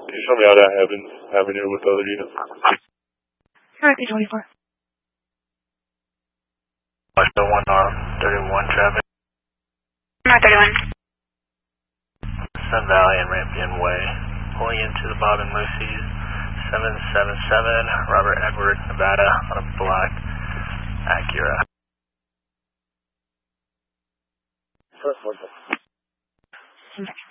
Can you show me out at Evans Avenue with other units? Alright, 24. West 131 traffic. North 31. Sun Valley and Rampion Way. Pulling into the Bob and Lucy's 777 Robert Edward, Nevada on a black Acura. First,